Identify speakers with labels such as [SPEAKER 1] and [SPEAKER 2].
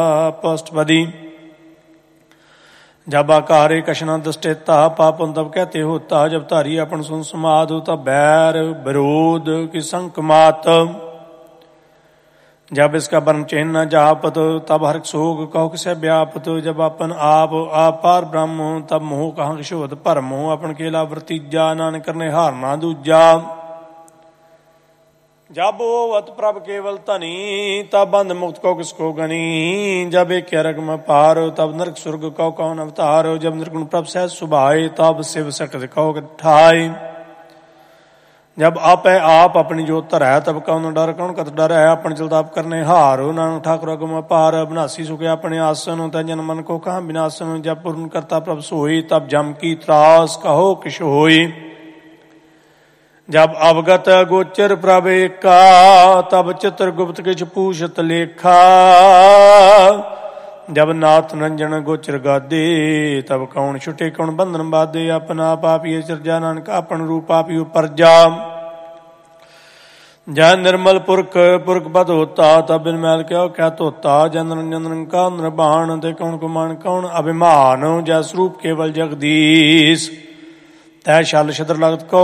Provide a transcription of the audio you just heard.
[SPEAKER 1] पष्टपदी जब आकारे कशना दृष्टेता पापन तब कहते होता जब धारी अपन सुन समाध तब बैर विरोध की संकमात जब इसका वर्ण चिन्ह न जापत तब हर सोग कहो किसे व्यापत जब अपन आप पार ब्रह्म तब मोह कहाँ किशोध भरम अपन केला वृतीजा नानक करने हार ना दूजा जब वत प्रभ केवल धनी तब बंध मुक्त को किसको गनी जब एक रग में पार तब नरक स्वर्ग कौ कौन अवतार जब निर्गुण प्रभ सहज सुभाए तब शिव सकत कहो ठाई जब आप अपनी जोत धरै तब कौन डर कौन कत डर है अपन जलताप करने हार नानक ठाकुर अगम पार अविनाशी सुखे अपने आसन तय जन मन को कहाँ विनाशन जब पूर्ण करता प्रभ सोई तब जम की त्रास कहो किश होई जब अवगत गोचर प्रभ एका तब चित्रगुप्त किछ पूछत लेखा जब नाथ नंजन गोचर गादे तब कौन छुटे कौन बंधन बाधे अपना पापी चर्जा नानक अपन रूप आपी परजा जय निर्मल पुरख पद होता तब बिन मैल क्या धोता जन का निर्बाण ते कौन कुमान कौन अभिमान जय स्वरूप केवल जगदीश तय शल छद्र लगत को